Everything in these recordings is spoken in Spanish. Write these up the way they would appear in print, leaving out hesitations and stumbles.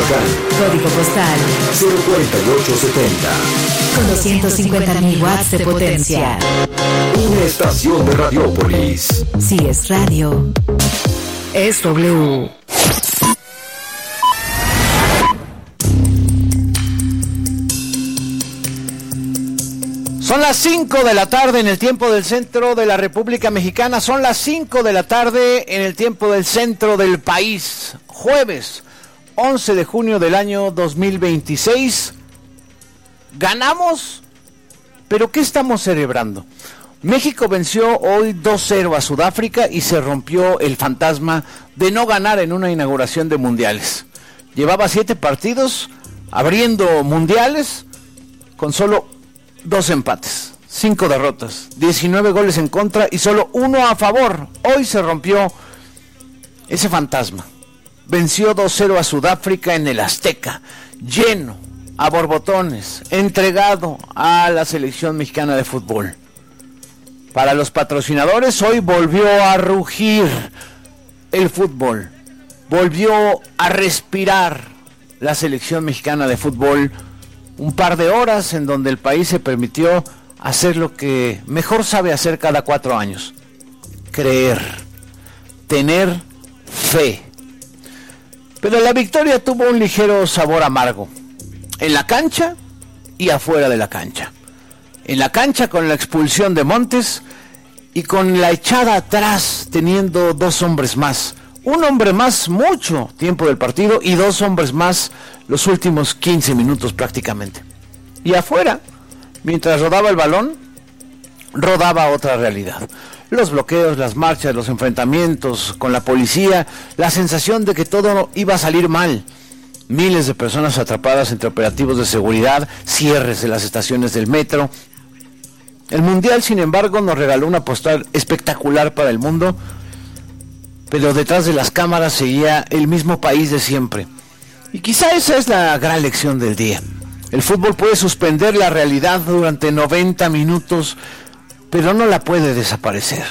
Michoacán. Código postal 04870. con 250.000 watts de potencia. Una estación de Radiópolis. Si es radio, es W. Son las 5 de la tarde en el tiempo del centro de la República Mexicana. Son las 5 de la tarde en el tiempo del centro del país. Jueves 11 de junio del año 2026. Ganamos, pero ¿qué estamos celebrando? México venció hoy 2-0 a Sudáfrica y se rompió el fantasma de no ganar en una inauguración de mundiales. Llevaba 7 partidos abriendo mundiales con solo 2 empates, 5 derrotas, 19 goles en contra y solo 1 a favor. Hoy se rompió ese fantasma. Venció 2-0 a Sudáfrica en el Azteca, lleno, a borbotones, entregado a la selección mexicana de fútbol. Para los patrocinadores, hoy volvió a rugir el fútbol, volvió a respirar la selección mexicana de fútbol. Un par de horas en donde el país se permitió hacer lo que mejor sabe hacer cada 4 años: creer, tener fe. Pero la victoria tuvo un ligero sabor amargo, en la cancha y afuera de la cancha. En la cancha con la expulsión de Montes y con la echada atrás teniendo 2 hombres más. Un hombre más mucho tiempo del partido y 2 hombres más los últimos 15 minutos prácticamente. Y afuera, mientras rodaba el balón, rodaba otra realidad. Los bloqueos, las marchas, los enfrentamientos con la policía, la sensación de que todo iba a salir mal. Miles de personas atrapadas entre operativos de seguridad, cierres de las estaciones del metro. El Mundial, sin embargo, nos regaló una postal espectacular para el mundo, pero detrás de las cámaras seguía el mismo país de siempre. Y quizá esa es la gran lección del día. El fútbol puede suspender la realidad durante 90 minutos, pero no la puede desaparecer.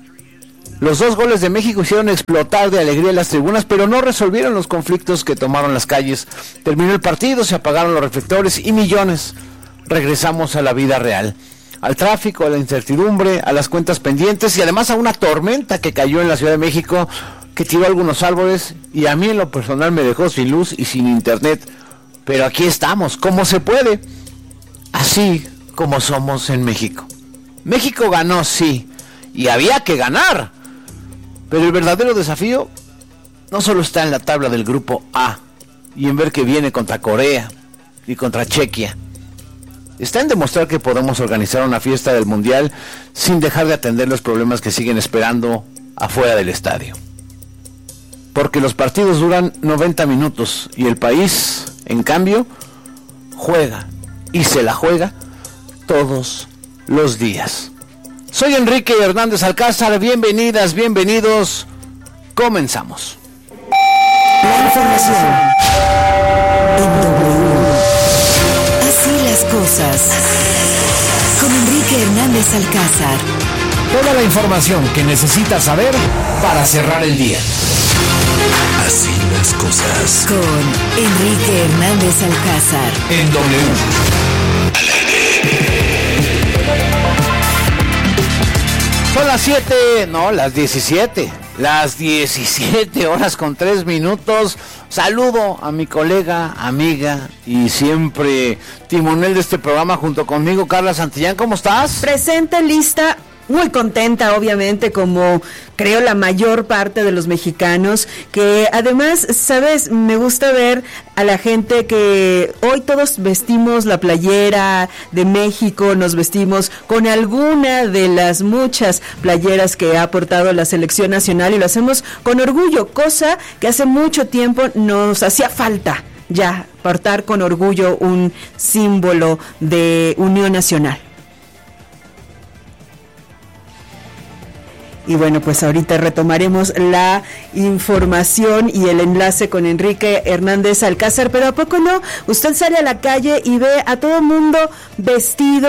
Los 2 goles de México hicieron explotar de alegría las tribunas, pero no resolvieron los conflictos que tomaron las calles. Terminó el partido, se apagaron los reflectores y millones regresamos a la vida real. Al tráfico, a la incertidumbre, a las cuentas pendientes y además a una tormenta que cayó en la Ciudad de México, que tiró algunos árboles y a mí en lo personal me dejó sin luz y sin internet. Pero aquí estamos, como se puede, así como somos en México. México ganó, sí, y había que ganar. Pero el verdadero desafío no solo está en la tabla del grupo A y en ver que viene contra Corea y contra Chequia. Está en demostrar que podemos organizar una fiesta del Mundial sin dejar de atender los problemas que siguen esperando afuera del estadio. Porque los partidos duran 90 minutos y el país, en cambio, juega y se la juega todos los días. Soy Enrique Hernández Alcázar, bienvenidas, bienvenidos, comenzamos. La información en W. Así las cosas. Con Enrique Hernández Alcázar. Toda la información que necesitas saber para cerrar el día. Así las cosas. Con Enrique Hernández Alcázar. En W. Son las 17 horas con 3 minutos. Saludo a mi colega, amiga y siempre timonel de este programa junto conmigo, Carla Santillán. ¿Cómo estás? Presente, lista. Muy contenta, obviamente, como creo la mayor parte de los mexicanos, que además, sabes, me gusta ver a la gente que hoy todos vestimos la playera de México, nos vestimos con alguna de las muchas playeras que ha aportado la selección nacional y lo hacemos con orgullo, cosa que hace mucho tiempo nos hacía falta ya, portar con orgullo un símbolo de unión nacional. Y bueno, pues ahorita retomaremos la información y el enlace con Enrique Hernández Alcázar, pero ¿a poco no? Usted sale a la calle y ve a todo el mundo vestido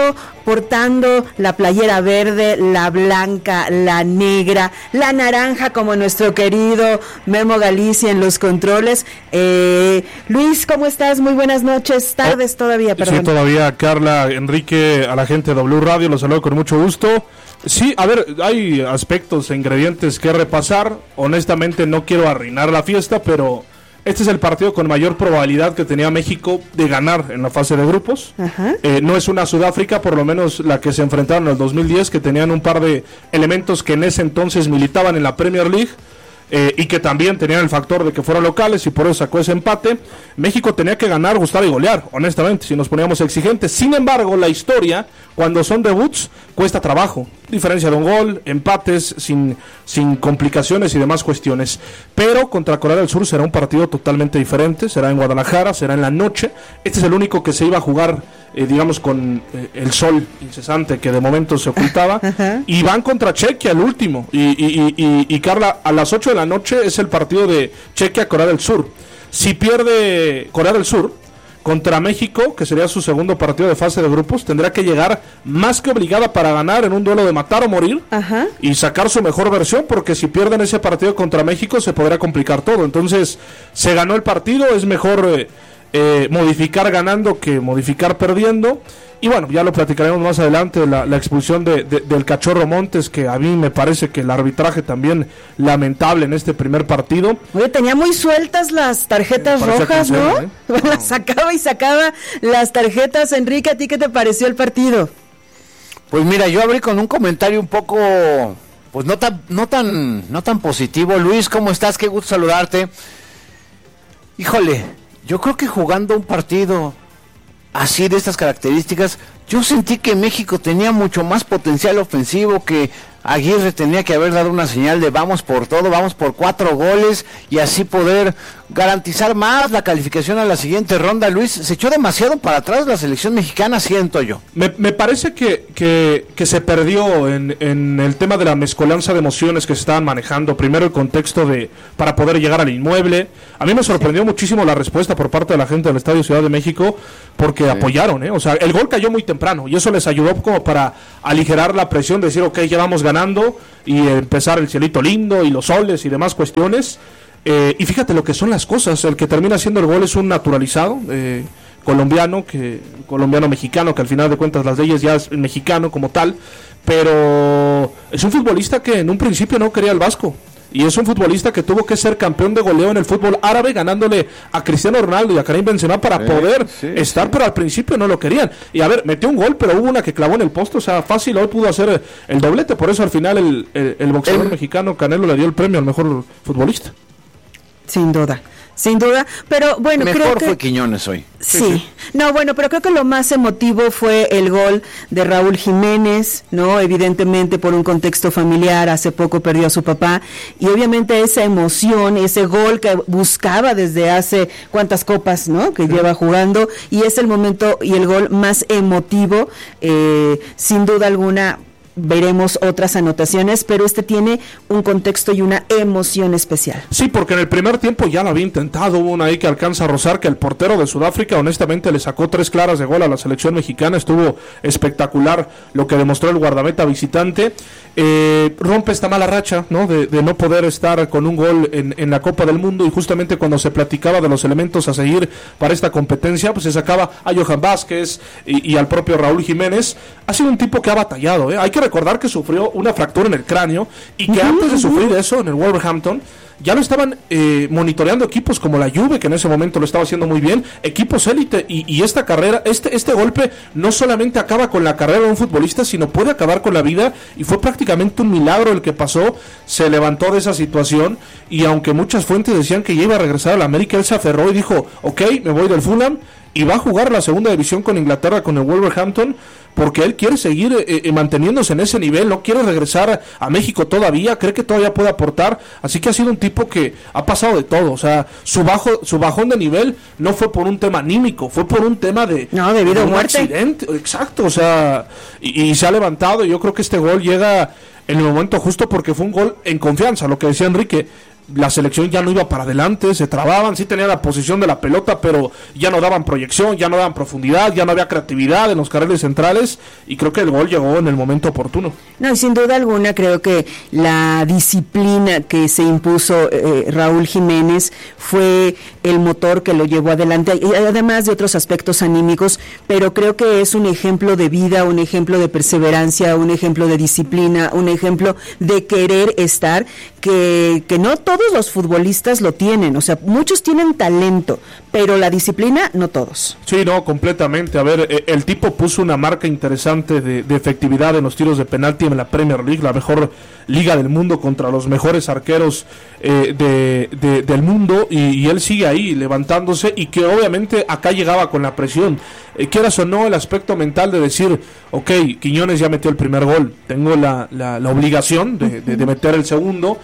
portando la playera verde, la blanca, la negra, la naranja, como nuestro querido Memo Galicia en los controles. Luis, ¿cómo estás? Muy buenas noches, tardes todavía, perdón. Sí, todavía, Carla, Enrique, a la gente de W Radio, los saludo con mucho gusto. Sí, a ver, hay aspectos e ingredientes que repasar. Honestamente no quiero arruinar la fiesta, pero este es el partido con mayor probabilidad que tenía México de ganar en la fase de grupos. No es una Sudáfrica, por lo menos la que se enfrentaron en el 2010, que tenían un par de elementos que en ese entonces militaban en la Premier League. Y que también tenían el factor de que fueron locales y por eso sacó ese empate. México tenía que ganar, gustar y golear, honestamente, si nos poníamos exigentes. Sin embargo, la historia, cuando son debuts, cuesta trabajo. Diferencia de un gol, empates, sin complicaciones y demás cuestiones. Pero contra Corea del Sur será un partido totalmente diferente, será en Guadalajara, será en la noche. Este es el único que se iba a jugar, digamos, con el sol incesante que de momento se ocultaba. Y van contra Chequia, el último. Y Carla, a las 8 de la noche es el partido de Chequia-Corea del Sur. Si pierde Corea del Sur contra México, que sería su segundo partido de fase de grupos, tendrá que llegar más que obligada para ganar en un duelo de matar o morir y sacar su mejor versión, porque si pierden ese partido contra México se podrá complicar todo. Entonces, se ganó el partido, es mejor modificar ganando que modificar perdiendo. Y bueno, ya lo platicaremos más adelante, la expulsión del Cachorro Montes, que a mí me parece que el arbitraje también lamentable en este primer partido. Oye, tenía muy sueltas las tarjetas rojas, ¿no? Las sacaba y sacaba las tarjetas. Enrique, ¿a ti qué te pareció el partido? Pues mira, yo abrí con un comentario un poco, pues no tan positivo. Luis, ¿cómo estás? Qué gusto saludarte. Híjole, yo creo que jugando un partido así de estas características, yo sentí que México tenía mucho más potencial ofensivo, que Aguirre tenía que haber dado una señal de vamos por todo, vamos por 4 goles y así poder garantizar más la calificación a la siguiente ronda. Luis, se echó demasiado para atrás la selección mexicana, siento yo. Me parece que se perdió en el tema de la mezcolanza de emociones que se estaban manejando. Primero el contexto para poder llegar al inmueble. A mí me sorprendió muchísimo la respuesta por parte de la gente del Estadio Ciudad de México, porque apoyaron, o sea, el gol cayó muy temprano y eso les ayudó como para aligerar la presión, de decir, ok, ya vamos ganando y empezar el cielito lindo y los soles y demás cuestiones. Y fíjate lo que son las cosas, el que termina haciendo el gol es un naturalizado colombiano-mexicano, que al final de cuentas las leyes ya es mexicano como tal, pero es un futbolista que en un principio no quería el Vasco. Y es un futbolista que tuvo que ser campeón de goleo en el fútbol árabe, ganándole a Cristiano Ronaldo y a Karim Benzema para poder estar, pero al principio no lo querían. Y a ver, metió un gol, pero hubo una que clavó en el poste, o sea, fácil, hoy pudo hacer el doblete. Por eso al final el boxeador mexicano Canelo le dio el premio al mejor futbolista. Sin duda, pero bueno, mejor creo que fue Quiñones hoy. Sí. No, bueno, pero creo que lo más emotivo fue el gol de Raúl Jiménez, ¿no? Evidentemente por un contexto familiar, hace poco perdió a su papá, y obviamente esa emoción, ese gol que buscaba desde hace cuántas copas, ¿no? Que lleva jugando, y es el momento y el gol más emotivo, sin duda alguna. Veremos otras anotaciones, pero este tiene un contexto y una emoción especial. Sí, porque en el primer tiempo ya lo había intentado, hubo una ahí que alcanza a rozar, que el portero de Sudáfrica honestamente le sacó 3 claras de gol a la selección mexicana. Estuvo espectacular lo que demostró el guardameta visitante. Rompe esta mala racha, ¿no? De no poder estar con un gol en la Copa del Mundo, y justamente cuando se platicaba de los elementos a seguir para esta competencia, pues se sacaba a Johan Vázquez y al propio Raúl Jiménez. Ha sido un tipo que ha batallado, hay que recordar que sufrió una fractura en el cráneo y que antes de sufrir eso en el Wolverhampton ya lo estaban monitoreando equipos como la Juve, que en ese momento lo estaba haciendo muy bien, equipos élite, y esta carrera, este golpe no solamente acaba con la carrera de un futbolista, sino puede acabar con la vida, y fue prácticamente un milagro el que pasó. Se levantó de esa situación, y aunque muchas fuentes decían que ya iba a regresar a la América, él se aferró y dijo, ok, me voy del Fulham, y va a jugar la segunda división con Inglaterra, con el Wolverhampton, porque él quiere seguir manteniéndose en ese nivel, no quiere regresar a México todavía, cree que todavía puede aportar, así que ha sido un tipo que ha pasado de todo, o sea, su bajón de nivel no fue por un tema anímico, fue por un tema debido a muerte, accidente, exacto, o sea, y se ha levantado, y yo creo que este gol llega en el momento justo porque fue un gol en confianza, lo que decía Enrique. la selección ya no iba para adelante, se trababan, sí tenían la posición de la pelota, pero ya no daban proyección, ya no daban profundidad, ya no había creatividad en los carriles centrales, y creo que el gol llegó en el momento oportuno. No, y sin duda alguna creo que la disciplina que se impuso Raúl Jiménez fue el motor que lo llevó adelante, y además de otros aspectos anímicos, pero creo que es un ejemplo de vida, un ejemplo de perseverancia, un ejemplo de disciplina, un ejemplo de querer estar, que no todos los futbolistas lo tienen, o sea, muchos tienen talento, pero la disciplina no todos. Sí, no, completamente. A ver, el tipo puso una marca interesante de efectividad en los tiros de penalti en la Premier League, la mejor liga del mundo, contra los mejores arqueros del mundo, y él sigue ahí levantándose, y que obviamente acá llegaba con la presión, quieras o no, el aspecto mental de decir, ok, Quiñones ya metió el primer gol, tengo la obligación de meter el segundo,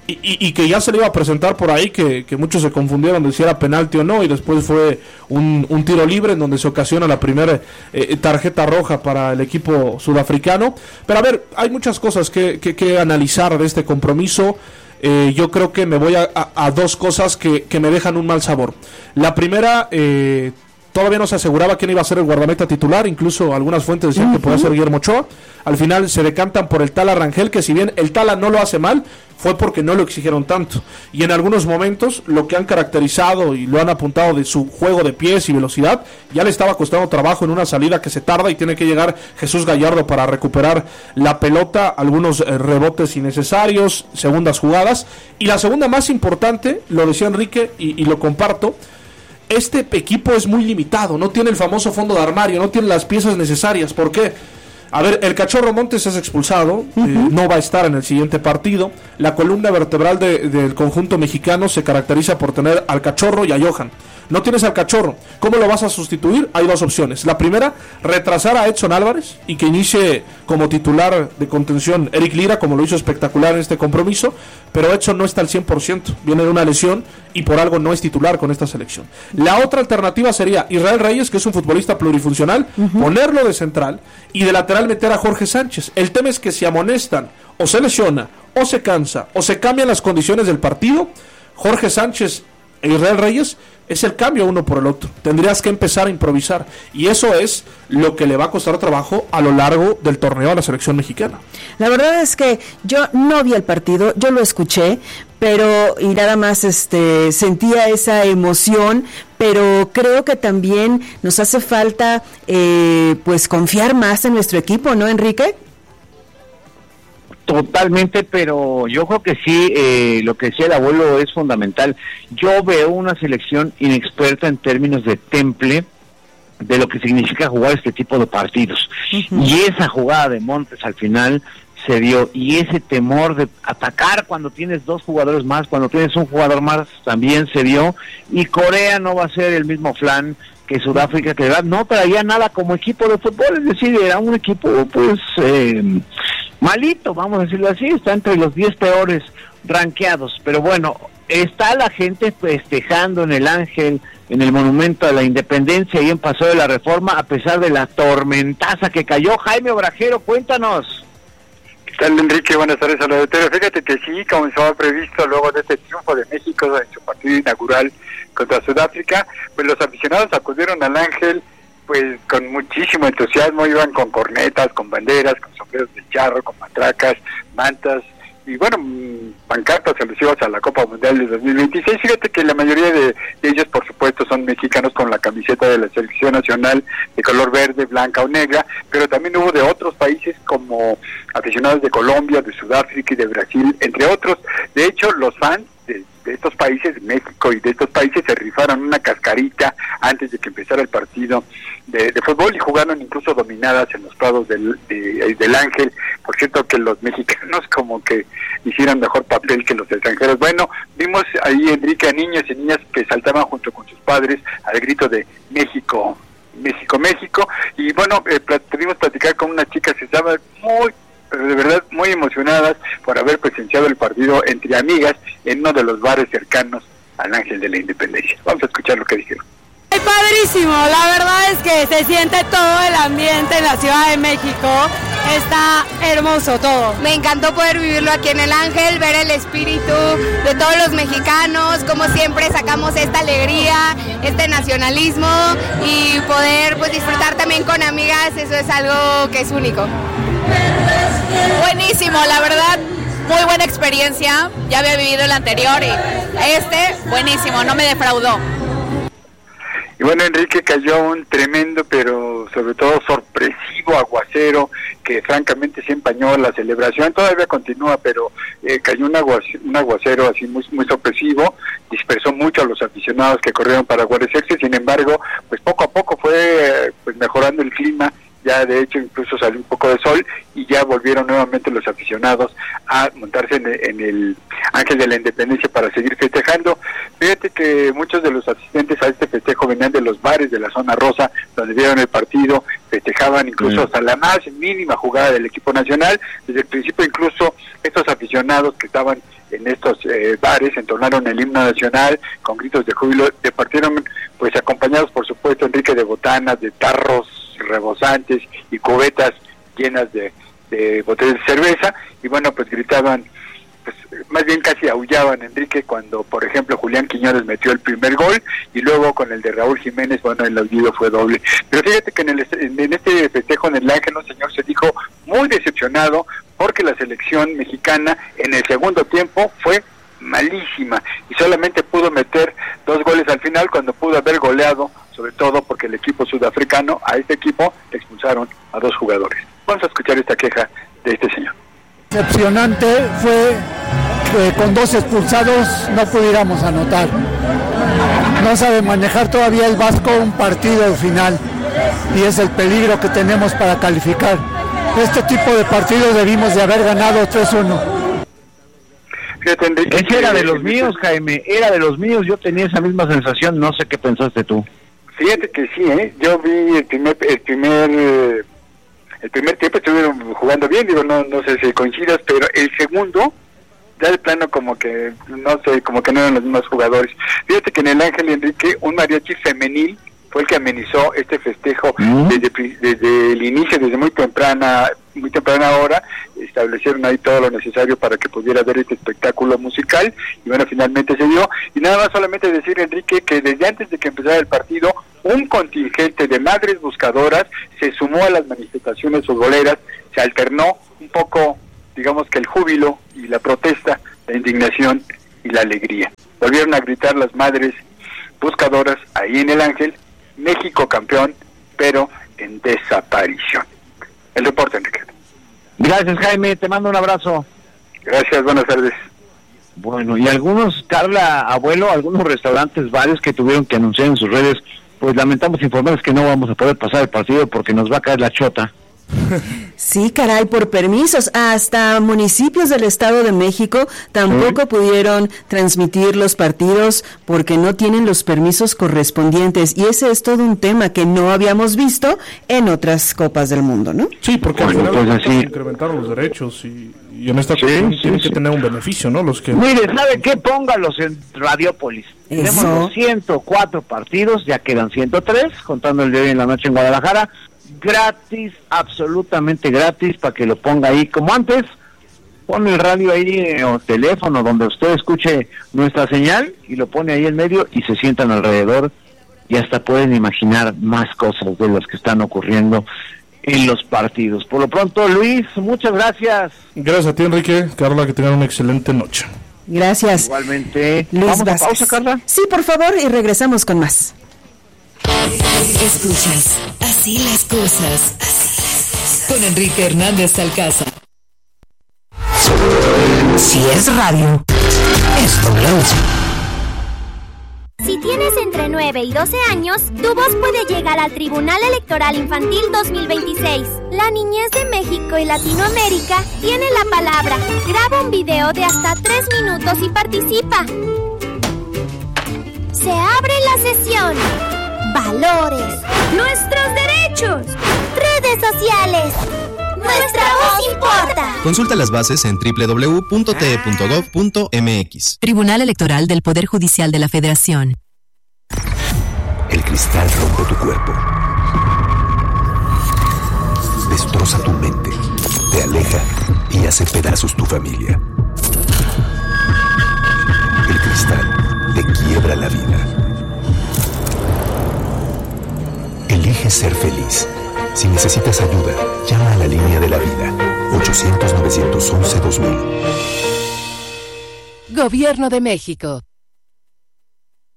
y que ya se le iba a presentar por ahí, que muchos se confundieron de si era penalti o no, y después fue un tiro libre en donde se ocasiona la primera tarjeta roja para el equipo sudafricano. Pero a ver, hay muchas cosas que analizar de este compromiso. Yo creo que me voy a dos cosas que me dejan un mal sabor. La primera, todavía no se aseguraba quién iba a ser el guardameta titular, incluso algunas fuentes decían que podía ser Guillermo Ochoa. Al final se decantan por el Tala Rangel, que si bien el Tala no lo hace mal, fue porque no lo exigieron tanto, y en algunos momentos lo que han caracterizado y lo han apuntado de su juego de pies y velocidad, ya le estaba costando trabajo en una salida que se tarda, y tiene que llegar Jesús Gallardo para recuperar la pelota, algunos rebotes innecesarios, segundas jugadas, y la segunda más importante, lo decía Enrique y lo comparto, este equipo es muy limitado, no tiene el famoso fondo de armario, no tiene las piezas necesarias. ¿Por qué? A ver, el Cachorro Montes es expulsado, no va a estar en el siguiente partido. La columna vertebral del conjunto mexicano se caracteriza por tener al Cachorro y a Johan. No tienes al Cachorro, ¿cómo lo vas a sustituir? Hay dos opciones. La primera, retrasar a Edson Álvarez y que inicie como titular de contención Eric Lira, como lo hizo espectacular en este compromiso, pero Edson no está al 100%, viene de una lesión y por algo no es titular con esta selección. La otra alternativa sería Israel Reyes, que es un futbolista plurifuncional, ponerlo de central y de lateral meter a Jorge Sánchez. El tema es que si amonestan, o se lesiona, o se cansa, o se cambian las condiciones del partido, Jorge Sánchez e Israel Reyes es el cambio uno por el otro. Tendrías que empezar a improvisar, y eso es lo que le va a costar trabajo a lo largo del torneo a la selección mexicana. La verdad es que yo no vi el partido, yo lo escuché, pero y nada más sentía esa emoción, pero creo que también nos hace falta pues confiar más en nuestro equipo, ¿no, Enrique? Totalmente, pero yo creo que sí, lo que decía el abuelo es fundamental. Yo veo una selección inexperta en términos de temple, de lo que significa jugar este tipo de partidos. Y esa jugada de Montes al final se dio, y ese temor de atacar cuando tienes dos jugadores más, cuando tienes un jugador más, también se dio, y Corea no va a ser el mismo flan que Sudáfrica, que de verdad no traía nada como equipo de fútbol, es decir, era un equipo pues malito, vamos a decirlo así, está entre los 10 peores rankeados, pero bueno, está la gente festejando en el Ángel, en el Monumento a la Independencia y en Paseo de la Reforma, a pesar de la tormentaza que cayó. Jaime Obrajero, cuéntanos. ¿Qué tal, Enrique? Buenas tardes al auditorio. Fíjate que sí, como estaba previsto luego de este triunfo de México en su partido inaugural contra Sudáfrica, pues los aficionados acudieron al Ángel pues con muchísimo entusiasmo, iban con cornetas, con banderas, con sombreros de charro, con matracas, mantas y bueno, pancartas alusivas a la Copa Mundial de 2026. Fíjate que la mayoría de ellos, por supuesto, son mexicanos con la camiseta de la selección nacional de color verde, blanca o negra, pero también hubo de otros países como aficionados de Colombia, de Sudáfrica y de Brasil, entre otros. De hecho, los fans de estos países, México y de estos países, se rifaron una cascarita antes de que empezara el partido de fútbol y jugaron incluso dominadas en los prados del Ángel. Por cierto que los mexicanos como que hicieron mejor papel que los extranjeros. Bueno, vimos ahí, Enrique, a niños y niñas que saltaban junto con sus padres al grito de México, México, México, y bueno, pudimos platicar con unas chicas que estaban de verdad muy emocionadas por haber presenciado el partido entre amigas en uno de los bares cercanos al Ángel de la Independencia. Vamos a escuchar lo que dijeron. Padrísimo, la verdad es que se siente todo el ambiente en la Ciudad de México Está hermoso todo. Me encantó poder vivirlo aquí en el Ángel, ver el espíritu de todos los mexicanos, como siempre sacamos esta alegría, este nacionalismo y poder pues disfrutar también con amigas, eso es algo que es único. Buenísimo, la verdad, muy buena experiencia, ya había vivido el anterior y buenísimo, no me defraudó. Y bueno, Enrique, cayó un tremendo, pero sobre todo sorpresivo aguacero que francamente se empañó la celebración. Todavía continúa, pero cayó un aguacero así muy sorpresivo, dispersó mucho a los aficionados que corrieron para guarecerse. Sin embargo, pues poco a poco fue pues mejorando el clima. Ya de hecho incluso salió un poco de sol y ya volvieron nuevamente los aficionados a montarse en el Ángel de la Independencia para seguir festejando. Fíjate que muchos de los asistentes a este festejo venían de los bares de la zona rosa, donde vieron el partido, festejaban incluso hasta la más mínima jugada del equipo nacional. Desde el principio incluso estos aficionados que estaban en estos bares entonaron el himno nacional con gritos de júbilo, partieron pues acompañados por supuesto, Enrique, de botanas, de tarros rebosantes y cubetas llenas de botellas de cerveza, y bueno, pues gritaban, pues más bien casi aullaban, Enrique, cuando por ejemplo Julián Quiñones metió el primer gol, y luego con el de Raúl Jiménez, bueno, el aullido fue doble. Pero fíjate que en este festejo en el Ángel, un señor se dijo muy decepcionado porque la selección mexicana en el segundo tiempo fue malísima y solamente pudo meter 2 goles al final cuando pudo haber goleado, sobre todo porque el equipo sudafricano, a este equipo le expulsaron a 2 jugadores. Vamos a escuchar esta queja de este señor. Decepcionante fue que con 2 expulsados no pudiéramos anotar. No sabe manejar todavía el Vasco un partido final y es el peligro que tenemos para calificar. Este tipo de partidos debimos de haber ganado 3-1. Ese era de los míos, Jaime, era de los míos, yo tenía esa misma sensación, no sé qué pensaste tú. Fíjate que sí, yo vi el primer tiempo estuvieron jugando bien, digo, no sé si coincidas, pero el segundo, ya de plano como que, no sé, como que no eran los mismos jugadores. Fíjate que en el Ángel, Enrique, un mariachi femenil fue el que amenizó este festejo desde el inicio, desde muy temprana hora, establecieron ahí todo lo necesario para que pudiera haber este espectáculo musical, y bueno, finalmente se dio. Y nada más solamente decir, Enrique, que desde antes de que empezara el partido, un contingente de madres buscadoras se sumó a las manifestaciones futboleras, se alternó un poco, digamos que el júbilo y la protesta, la indignación y la alegría. Volvieron a gritar las madres buscadoras ahí en el Ángel: México campeón, pero en desaparición. El reporte, Enrique. Gracias, Jaime, te mando un abrazo. Gracias, buenas tardes. Bueno, y algunos, Carla, abuelo, algunos restaurantes, bares que tuvieron que anunciar en sus redes, pues lamentamos informarles que no vamos a poder pasar el partido porque nos va a caer la chota. Sí, caray, por permisos. Hasta municipios del Estado de México tampoco pudieron transmitir los partidos porque no tienen los permisos correspondientes. Y ese es todo un tema que no habíamos visto en otras copas del mundo, ¿no? Sí, porque al final pues así incrementaron los derechos y en esta cuestión tienen que tener un beneficio, ¿no? Los que... Mire, ¿sabe qué? Póngalos en Radiópolis. Tenemos los 104 partidos, ya quedan 103, contando el de hoy en la noche en Guadalajara. Gratis, absolutamente gratis, para que lo ponga ahí como antes. Pone el radio ahí o teléfono donde usted escuche nuestra señal y lo pone ahí en medio y se sientan alrededor y hasta pueden imaginar más cosas de las que están ocurriendo en los partidos. Por lo pronto, Luis, muchas gracias. Gracias a ti, Enrique. Carla, que tengan una excelente noche. Gracias. Igualmente. Luis ¿Vamos Vázquez. a pausa, Carla? Sí, por favor, y regresamos con más. Escuchas Así las cosas. Con Enrique Hernández Alcázar. Si es radio, es W. Si tienes entre 9 y 12 años, tu voz puede llegar al Tribunal Electoral Infantil 2026. La niñez de México y Latinoamérica tiene la palabra. Graba un video de hasta 3 minutos y participa. Se abre la sesión. Valores. Nuestros derechos. Redes sociales. Nuestra voz importa. Consulta las bases en www.te.gov.mx. Tribunal Electoral del Poder Judicial de la Federación. El cristal rompe tu cuerpo. destroza tu mente, te aleja y hace pedazos tu familia. El cristal te quiebra la vida. Elige ser feliz. Si necesitas ayuda, llama a la línea de la vida. 800-911-2000. Gobierno de México.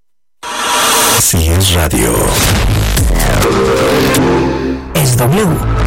Si es radio, Es W.